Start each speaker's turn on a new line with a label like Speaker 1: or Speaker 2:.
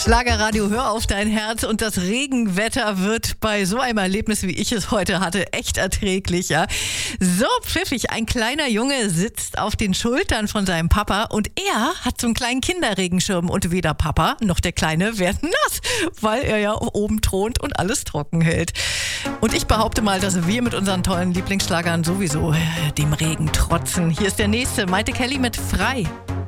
Speaker 1: Schlagerradio, hör auf dein Herz, und das Regenwetter wird bei so einem Erlebnis, wie ich es heute hatte, echt erträglich, ja. So pfiffig, ein kleiner Junge sitzt auf den Schultern von seinem Papa und er hat so einen kleinen Kinderregenschirm und weder Papa noch der Kleine werden nass, weil er ja oben thront und alles trocken hält. Und ich behaupte mal, dass wir mit unseren tollen Lieblingsschlagern sowieso dem Regen trotzen. Hier ist der nächste, Maite Kelly mit Frei.